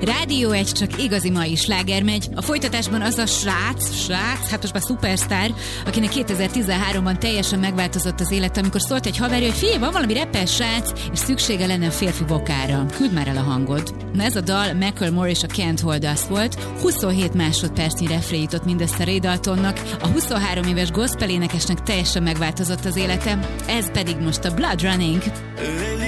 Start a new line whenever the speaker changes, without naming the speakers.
Rádió 1 csak igazi mai sláger megy. A folytatásban az a srác, hát most már szupersztár, akinek 2013-ban teljesen megváltozott az élet, amikor szólt egy haverja, hogy figyelj, van valami rappel srác, és szüksége lenne férfi vokára. Küld már el a hangod. Na ez a dal Macklemore és a Can't Hold Us volt. 27 másodpercnyi refré jutott mindössze Ray Daltonnak. A 23 éves gospel énekesnek teljesen megváltozott az élete. Ez pedig most a Blood Running.